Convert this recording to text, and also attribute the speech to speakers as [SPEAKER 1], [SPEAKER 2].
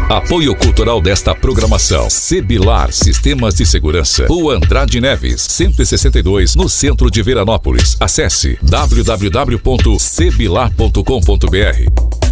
[SPEAKER 1] Apoio cultural desta programação: Sebilar Sistemas de Segurança, Rua Andrade Neves, 162, no centro de Veranópolis. Acesse www.sebilar.com.br.